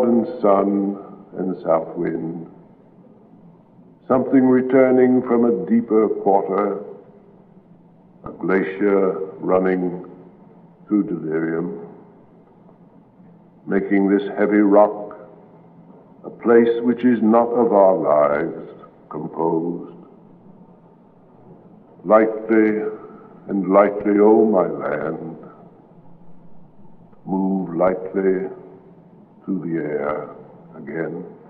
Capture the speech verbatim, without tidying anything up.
northern sun and south wind, something returning from a deeper quarter, a glacier running through delirium, making this heavy rock a place which is not of our lives composed. Lightly and lightly, O my land, move lightly through the air again.